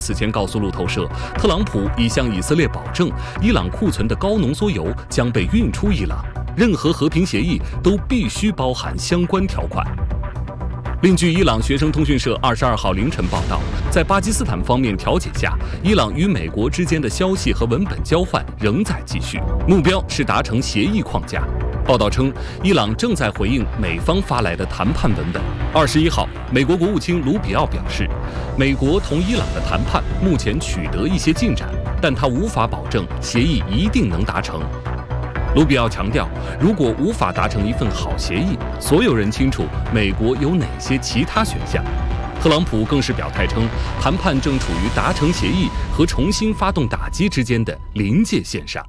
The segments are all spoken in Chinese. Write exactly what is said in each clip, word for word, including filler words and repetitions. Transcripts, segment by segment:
此前告诉路透社，特朗普已向以色列保证，伊朗库存的高浓缩油将被运出伊朗，任何和平协议都必须包含相关条款。另据伊朗学生通讯社二十二号凌晨报道，在巴基斯坦方面调解下，伊朗与美国之间的消息和文本交换仍在继续，目标是达成协议框架。报道称，伊朗正在回应美方发来的谈判文本。二十一号，美国国务卿卢比奥表示，美国同伊朗的谈判目前取得一些进展，但他无法保证协议一定能达成。卢比奥强调，如果无法达成一份好协议，所有人清楚美国有哪些其他选项。特朗普更是表态称，谈判正处于达成协议和重新发动打击之间的临界线上。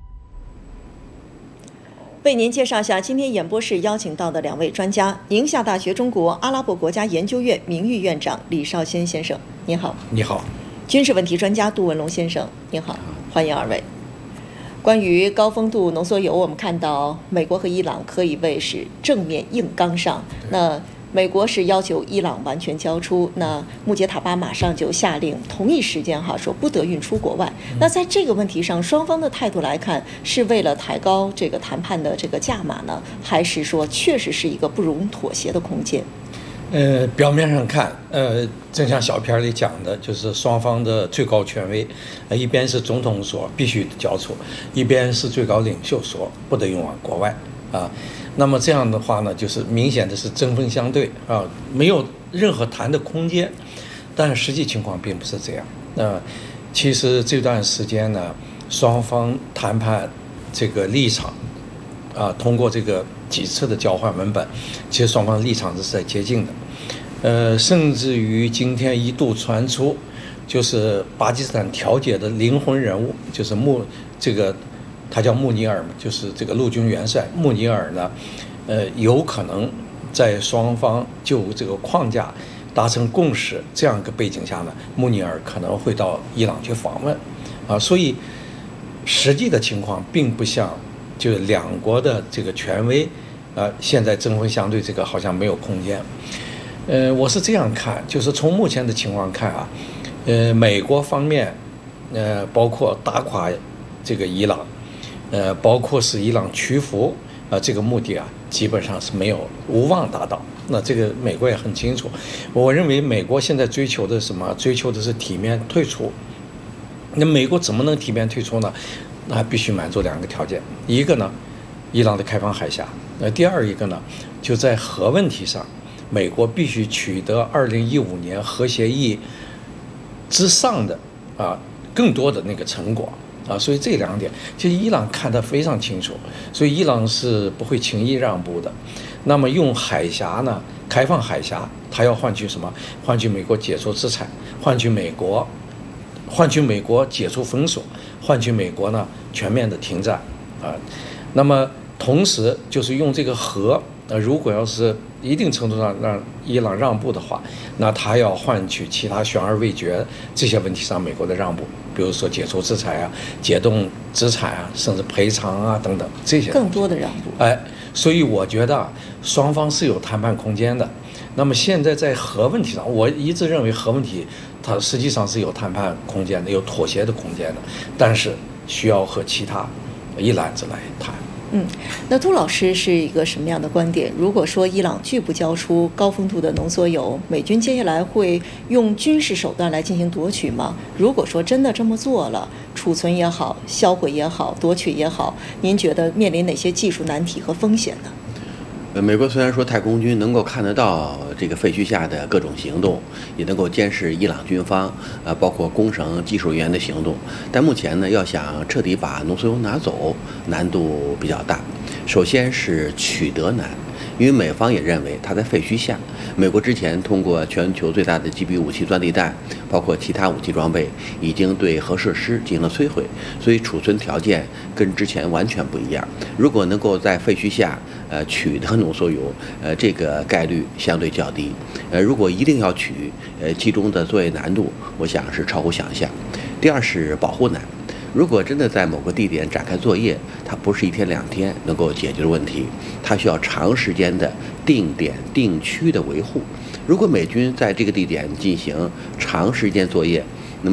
为您介绍下今天演播室邀请到的两位专家：宁夏大学中国阿拉伯国家研究院名誉院长李绍先先生，您好； 你好； 军事问题专家杜文龙先生，您好，欢迎二位。关于高丰度浓缩铀，我们看到美国和伊朗可以谓是正面硬刚上。那美国是要求伊朗完全交出，那穆杰塔巴马上就下令同一时间哈说不得运出国外。那在这个问题上，双方的态度来看，是为了抬高这个谈判的这个价码呢，还是说确实是一个不容妥协的空间？ 呃，表面上看，呃，正像小片里讲的，就是双方的最高权威，呃，一边是总统说必须交出，一边是最高领袖说不得运往国外啊。那么这样的话呢，就是明显的是针锋相对啊，没有任何谈的空间。但实际情况并不是这样。那、呃、其实这段时间呢，双方谈判这个立场啊，通过这个几次的交换文本，其实双方立场是在接近的。呃，甚至于今天一度传出，就是巴基斯坦调解的灵魂人物，就是穆这个。他叫穆尼尔嘛，就是这个陆军元帅穆尼尔呢，呃，有可能在双方就这个框架达成共识这样一个背景下呢，穆尼尔可能会到伊朗去访问，啊，所以实际的情况并不像就是两国的这个权威，呃，现在针锋相对，这个好像没有空间。呃，我是这样看，就是从目前的情况看啊，呃，美国方面，呃，包括打垮这个伊朗。呃，包括使伊朗屈服啊、呃，这个目的啊，基本上是没有无望达到。那这个美国也很清楚。我认为美国现在追求的什么？追求的是体面退出。那美国怎么能体面退出呢？那必须满足两个条件：一个呢，伊朗的开放海峡；那第二一个呢，就在核问题上，美国必须取得二零一五年核协议之上的啊更多的那个成果。啊，所以这两点其实伊朗看得非常清楚，所以伊朗是不会轻易让步的。那么用海峡呢，开放海峡，它要换取什么？换取美国解除制裁，换取美国，换取美国解除封锁，换取美国呢全面的停战啊。那么同时就是用这个核，呃，如果要是一定程度上让伊朗让步的话，那他要换取其他悬而未决这些问题上美国的让步。比如说解除制裁啊、解冻资产啊，甚至赔偿啊等等这些更多的让步。 哎，所以我觉得啊，双方是有谈判空间的。那么现在在核问题上，我一直认为核问题它实际上是有谈判空间的，有妥协的空间的，但是需要和其他一揽子来谈。 嗯，那杜老师是一个什么样的观点？如果说伊朗拒不交出高丰度的浓缩铀，美军接下来会用军事手段来进行夺取吗？如果说真的这么做了，储存也好，销毁也好，夺取也好，您觉得面临哪些技术难题和风险呢？ 呃，美国虽然说太空军能够看得到这个废墟下的各种行动，也能够监视伊朗军方，呃，包括工程技术人员的行动，但目前呢，要想彻底把浓缩铀拿走，难度比较大。首先是取得难，因为美方也认为它在废墟下。美国之前通过全球最大的基比武器钻地弹，包括其他武器装备，已经对核设施进行了摧毁，所以储存条件跟之前完全不一样。如果能够在废墟下，呃，取得浓缩铀，呃，这个概率相对较低。呃，如果一定要取，呃，其中的作业难度，我想是超乎想象。第二是保护难。如果真的在某个地点展开作业，它不是一天两天能够解决的问题，它需要长时间的定点定区的维护。如果美军在这个地点进行长时间作业，